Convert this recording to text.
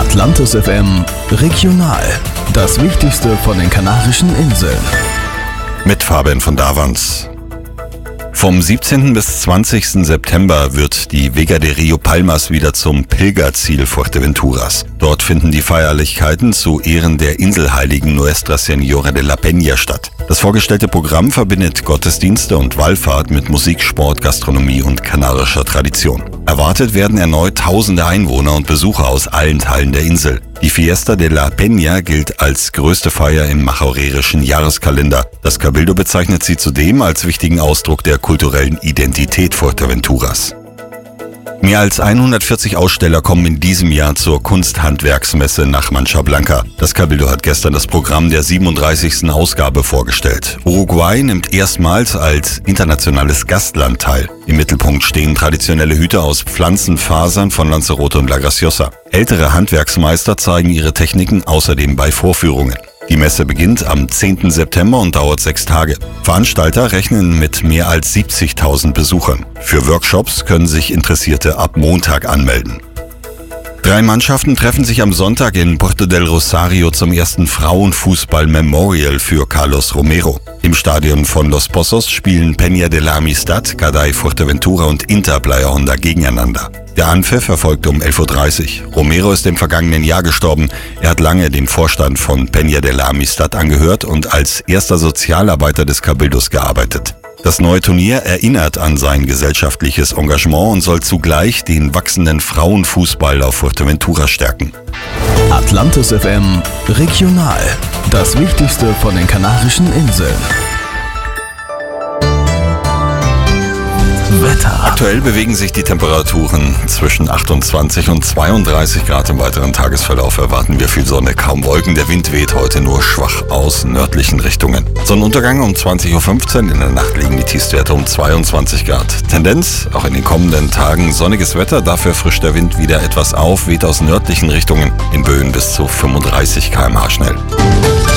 Atlantis FM Regional. Das Wichtigste von den Kanarischen Inseln. Mit Fabian von Davans. Vom 17. bis 20. September wird die Vega de Rio Palmas wieder zum Pilgerziel Fuerteventuras. Dort finden die Feierlichkeiten zu Ehren der Inselheiligen Nuestra Señora de la Peña statt. Das vorgestellte Programm verbindet Gottesdienste und Wallfahrt mit Musik, Sport, Gastronomie und kanarischer Tradition. Erwartet werden erneut tausende Einwohner und Besucher aus allen Teilen der Insel. Die Fiesta de la Peña gilt als größte Feier im machaurerischen Jahreskalender. Das Cabildo bezeichnet sie zudem als wichtigen Ausdruck der kulturellen Identität Fuerteventuras. Mehr als 140 Aussteller kommen in diesem Jahr zur Kunsthandwerksmesse nach Mancha Blanca. Das Cabildo hat gestern das Programm der 37. Ausgabe vorgestellt. Uruguay nimmt erstmals als internationales Gastland teil. Im Mittelpunkt stehen traditionelle Hüte aus Pflanzenfasern von Lanzarote und La Graciosa. Ältere Handwerksmeister zeigen ihre Techniken außerdem bei Vorführungen. Die Messe beginnt am 10. September und dauert 6 Tage. Veranstalter rechnen mit mehr als 70.000 Besuchern. Für Workshops können sich Interessierte ab Montag anmelden. 3 Mannschaften treffen sich am Sonntag in Puerto del Rosario zum ersten Frauenfußball-Memorial für Carlos Romero. Im Stadion von Los Pozos spielen Peña de la Amistad, Caday Fuerteventura und Inter Playa Honda gegeneinander. Der Anpfiff erfolgte um 11.30 Uhr. Romero ist im vergangenen Jahr gestorben. Er hat lange dem Vorstand von Peña de la Amistad angehört und als erster Sozialarbeiter des Cabildos gearbeitet. Das neue Turnier erinnert an sein gesellschaftliches Engagement und soll zugleich den wachsenden Frauenfußball auf Fuerteventura stärken. Atlantis FM Regional. Das Wichtigste von den Kanarischen Inseln. Wetter. Aktuell bewegen sich die Temperaturen zwischen 28 und 32 Grad. Im weiteren Tagesverlauf erwarten wir viel Sonne, kaum Wolken. Der Wind weht heute nur schwach aus nördlichen Richtungen. Sonnenuntergang um 20.15 Uhr. In der Nacht liegen die Tiefstwerte um 22 Grad. Tendenz, auch in den kommenden Tagen sonniges Wetter. Dafür frischt der Wind wieder etwas auf, weht aus nördlichen Richtungen in Böen bis zu 35 km/h schnell.